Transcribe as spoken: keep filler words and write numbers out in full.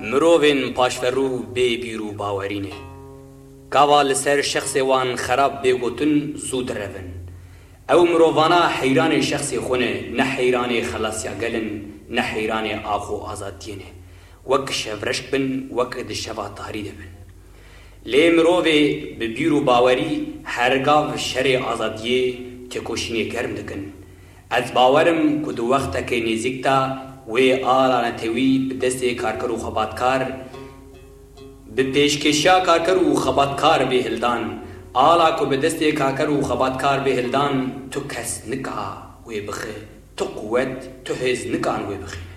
مروفین پاشفرو بی بیرو باورینه کاوا لسر شخص وان خراب بگوتن زود روین او مرووانا حیران شخص خونه نه حیران خلاصیا گلن نه حیران آخو آزادینه وک شفرشک بن وک دشوا تحریده بن لی مروفی ببیرو باوری هرگاو شر آزادیه تکوشینی گرم دکن از باورم که دو وقتا که نزیکتا و آلا نتوی بدست کارکر و خباتکار به پیشکشیا کارکر و خباتکار به هلدان آلا که بدست کارکر و خباتکار به هلدان تو کس نکا و بخی تو قوت تو هز نکان و بخی